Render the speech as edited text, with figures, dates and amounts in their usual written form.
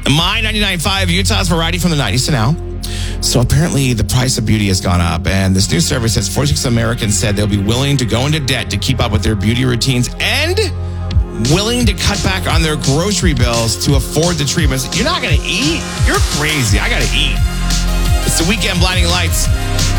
My 99.5, Utah's variety from the 90s to now. So apparently the price of beauty has gone up. And this new survey says 46 Americans said they'll be willing to go into debt to keep up with their beauty routines and willing to cut back on their grocery bills to afford the treatments. You're not going to eat? You're crazy. I got to eat. It's the weekend Blinding Lights.